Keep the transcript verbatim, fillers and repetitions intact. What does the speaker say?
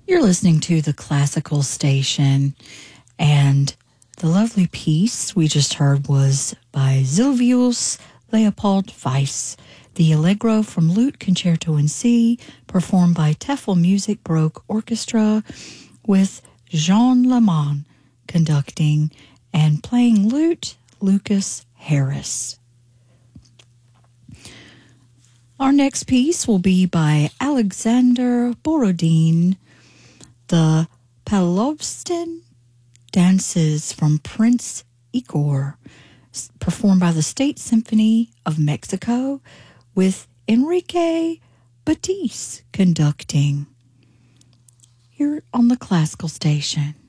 You're listening to the Classical Station, and the lovely piece we just heard was by Sylvius Leopold Weiss, the Allegro from Lute Concerto in C, performed by Tefel Music Baroque Orchestra, with Jean Laman conducting and playing lute, Lucas Harris. Our next piece will be by Alexander Borodin, the Palovstin Dances from Prince Igor, performed by the State Symphony of Mexico, with Enrique Batiste conducting, here on the Classical Station.